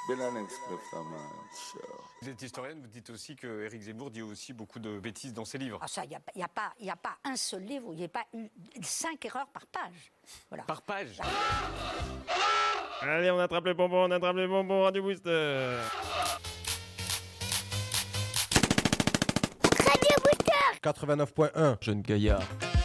Vous êtes historienne, vous dites aussi que Éric Zemmour dit aussi beaucoup de bêtises dans ses livres. Ah ça, il n'y a pas un seul livre où il n'y a pas eu 5 erreurs par page. Voilà. Par page. Allez, on attrape le bonbon, Radio Booster. Radio Booster 89.1, jeune gaillard.